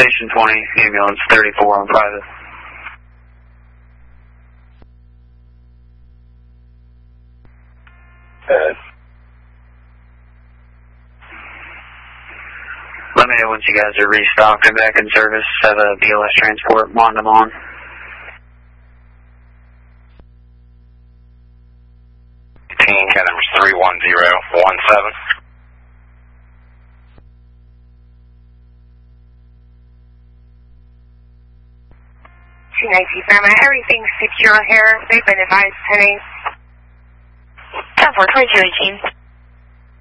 Station 20, ambulance 34 on private. Let me know once you guys are restocked and back in service. Have a BLS transport on them on. Cat number 31017. Fairmont, everything's secure here. They've been advised 10-8. 10-4, 2218.